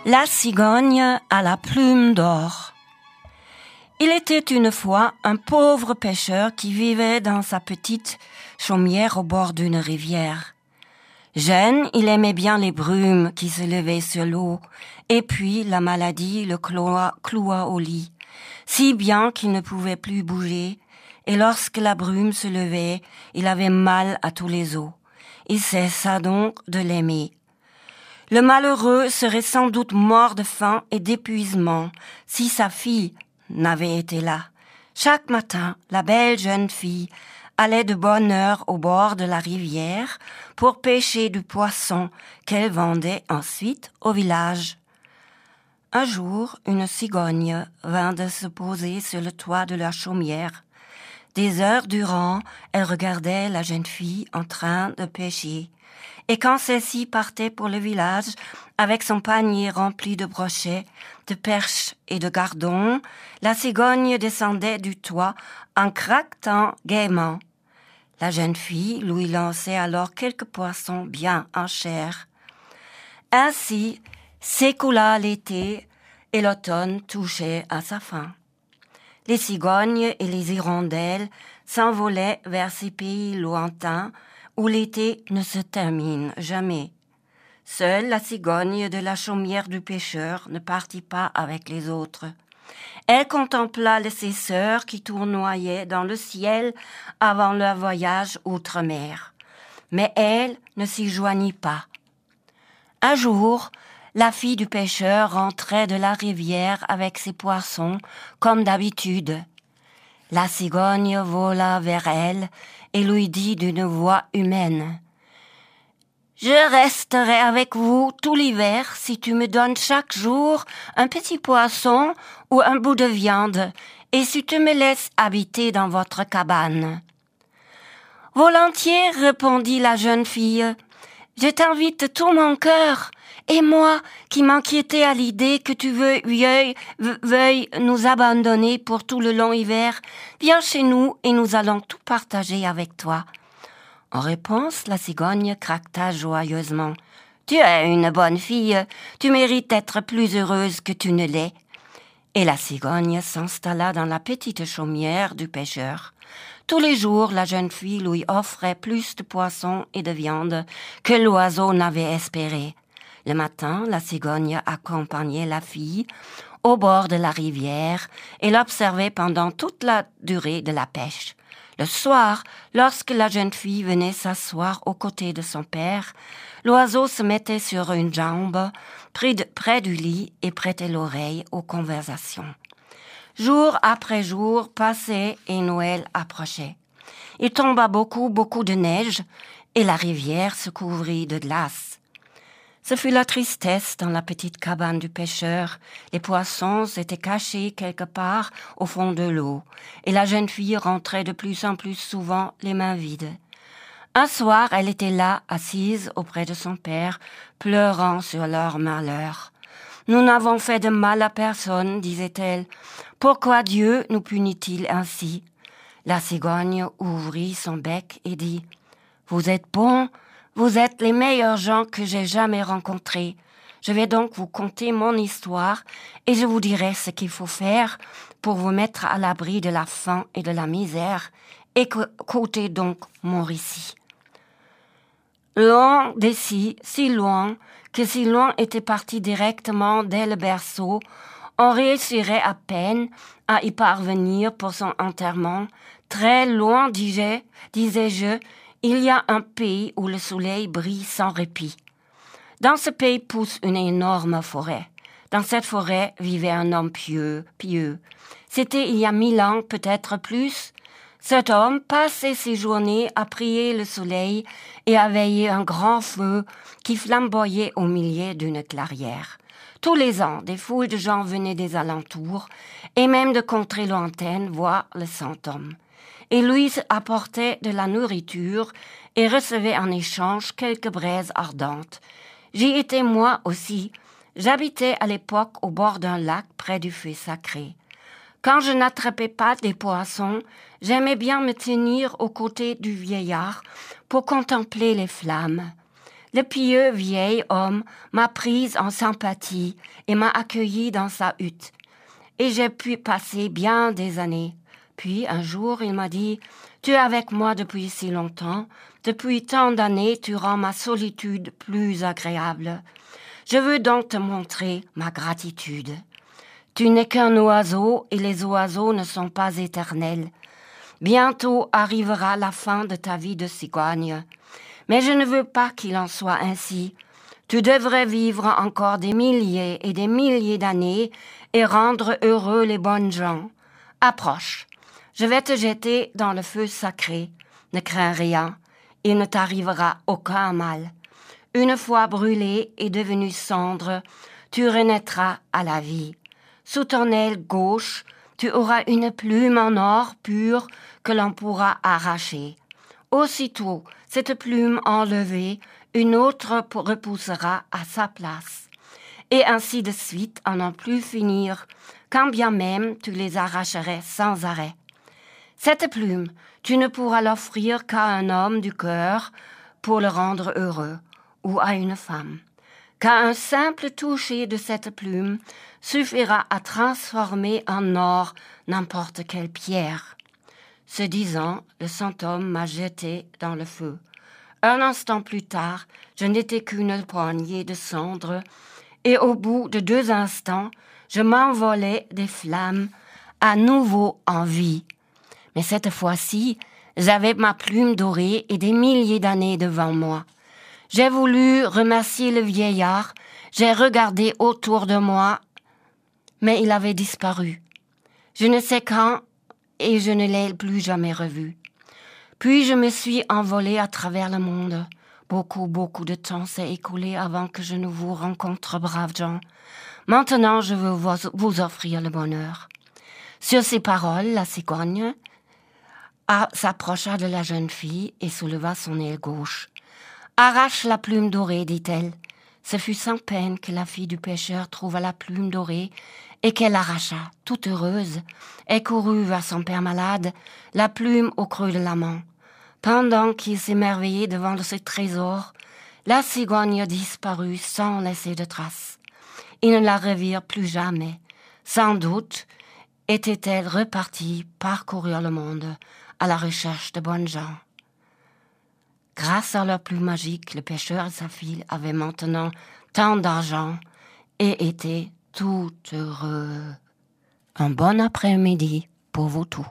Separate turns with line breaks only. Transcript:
La cigogne à la plume d'or. Il était une fois un pauvre pêcheur qui vivait dans sa petite chaumière au bord d'une rivière. Jeune, il aimait bien les brumes qui se levaient sur l'eau, et puis la maladie le cloua au lit, si bien qu'il ne pouvait plus bouger, et lorsque la brume se levait, il avait mal à tous les os. Il cessa donc de l'aimer. Le malheureux serait sans doute mort de faim et d'épuisement si sa fille n'avait été là. Chaque matin, la belle jeune fille allait de bonne heure au bord de la rivière pour pêcher du poisson qu'elle vendait ensuite au village. Un jour, une cigogne vint de se poser sur le toit de la chaumière. Des heures durant, elle regardait la jeune fille en train de pêcher. Et quand celle-ci partait pour le village, avec son panier rempli de brochets, de perches et de gardons, la cigogne descendait du toit en craquetant gaiement. La jeune fille lui lançait alors quelques poissons bien en chair. Ainsi s'écoula l'été et l'automne touchait à sa fin. Les cigognes et les hirondelles s'envolaient vers ces pays lointains où l'été ne se termine jamais. Seule la cigogne de la chaumière du pêcheur ne partit pas avec les autres. Elle contempla ses sœurs qui tournoyaient dans le ciel avant leur voyage outre-mer. Mais elle ne s'y joignit pas. Un jour, la fille du pêcheur rentrait de la rivière avec ses poissons, comme d'habitude. La cigogne vola vers elle et lui dit d'une voix humaine : « Je resterai avec vous tout l'hiver si tu me donnes chaque jour un petit poisson ou un bout de viande et si tu me laisses habiter dans votre cabane. » « Volontiers, répondit la jeune fille. Je t'invite de tout mon cœur. Et moi, qui m'inquiétais à l'idée que tu veuilles nous abandonner pour tout le long hiver, viens chez nous et nous allons tout partager avec toi. » En réponse, la cigogne craqueta joyeusement. « Tu es une bonne fille, tu mérites d'être plus heureuse que tu ne l'es. » Et la cigogne s'installa dans la petite chaumière du pêcheur. Tous les jours, la jeune fille lui offrait plus de poissons et de viande que l'oiseau n'avait espéré. Le matin, la cigogne accompagnait la fille au bord de la rivière et l'observait pendant toute la durée de la pêche. Le soir, lorsque la jeune fille venait s'asseoir aux côtés de son père, l'oiseau se mettait sur une jambe près du lit et prêtait l'oreille aux conversations. Jour après jour passait et Noël approchait. Il tomba beaucoup de neige et la rivière se couvrit de glace. Ce fut la tristesse dans la petite cabane du pêcheur. Les poissons étaient cachés quelque part au fond de l'eau, et la jeune fille rentrait de plus en plus souvent les mains vides. Un soir, elle était là, assise auprès de son père, pleurant sur leur malheur. « Nous n'avons fait de mal à personne, disait-elle. Pourquoi Dieu nous punit-il ainsi ?» La cigogne ouvrit son bec et dit : « Vous êtes bons. Vous êtes les meilleurs gens que j'ai jamais rencontrés. Je vais donc vous conter mon histoire et je vous dirai ce qu'il faut faire pour vous mettre à l'abri de la faim et de la misère. Écoutez donc mon récit. Loin d'ici, si loin, que si loin était parti directement dès le berceau, on réussirait à peine à y parvenir pour son enterrement. Très loin, disais-je, il y a un pays où le soleil brille sans répit. Dans ce pays pousse une énorme forêt. Dans cette forêt vivait un homme pieux. C'était il y a 1000 ans, peut-être plus. Cet homme passait ses journées à prier le soleil et à veiller un grand feu qui flamboyait au milieu d'une clairière. Tous les ans, des foules de gens venaient des alentours et même de contrées lointaines voir le saint homme. Et lui apportait de la nourriture et recevait en échange quelques braises ardentes. J'y étais moi aussi. J'habitais à l'époque au bord d'un lac près du feu sacré. Quand je n'attrapais pas des poissons, j'aimais bien me tenir aux côtés du vieillard pour contempler les flammes. Le pieux vieil homme m'a prise en sympathie et m'a accueillie dans sa hutte. Et j'ai pu passer bien des années. Puis un jour, il m'a dit « Tu es avec moi depuis si longtemps. Depuis tant d'années, tu rends ma solitude plus agréable. Je veux donc te montrer ma gratitude. Tu n'es qu'un oiseau et les oiseaux ne sont pas éternels. Bientôt arrivera la fin de ta vie de cigogne. Mais je ne veux pas qu'il en soit ainsi. Tu devrais vivre encore des milliers et des milliers d'années et rendre heureux les bonnes gens. Approche, je vais te jeter dans le feu sacré. Ne crains rien, il ne t'arrivera aucun mal. Une fois brûlé et devenu cendre, tu renaîtras à la vie. Sous ton aile gauche, tu auras une plume en or pur que l'on pourra arracher. Aussitôt, cette plume enlevée, une autre repoussera à sa place. Et ainsi de suite à n'en plus finir, quand bien même tu les arracherais sans arrêt. Cette plume, tu ne pourras l'offrir qu'à un homme du cœur pour le rendre heureux, ou à une femme. Car un simple toucher de cette plume suffira à transformer en or n'importe quelle pierre. Ce disant, le saint homme m'a jeté dans le feu. Un instant plus tard, je n'étais qu'une poignée de cendres, et au bout de 2 instants, je m'envolais des flammes, à nouveau en vie. Mais cette fois-ci, j'avais ma plume dorée et des milliers d'années devant moi. J'ai voulu remercier le vieillard, j'ai regardé autour de moi, mais il avait disparu. Je ne sais quand, et je ne l'ai plus jamais revu. Puis je me suis envolée à travers le monde. Beaucoup de temps s'est écoulé avant que je ne vous rencontre, braves gens. Maintenant, je veux vous offrir le bonheur. Sur ces paroles, la cigogne s'approcha de la jeune fille et souleva son aile gauche. « Arrache la plume dorée, dit-elle. » Ce fut sans peine que la fille du pêcheur trouva la plume dorée et qu'elle arracha, toute heureuse, et courut vers son père malade, la plume au creux de la main. Pendant qu'il s'émerveillait devant ce trésor, la cigogne disparut sans laisser de traces. Ils ne la revirent plus jamais. Sans doute était-elle repartie parcourir le monde à la recherche de bonnes gens. Grâce à leur plume magique, le pêcheur et sa fille avaient maintenant tant d'argent et étaient tout heureux. Un bon après-midi pour vous tous.